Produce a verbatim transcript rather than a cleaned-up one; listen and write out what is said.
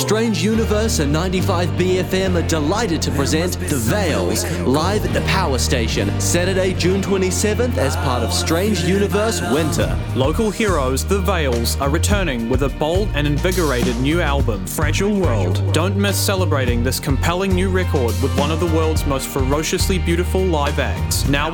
Strange Universe and ninety-five B F M are delighted to present The Veils, live at the Power Station, Saturday, June twenty-seventh, as part of Strange Universe Winter. Local heroes, The Veils, are returning with a bold and invigorated new album, Fragile World. Don't miss celebrating this compelling new record with one of the world's most ferociously beautiful live acts. Now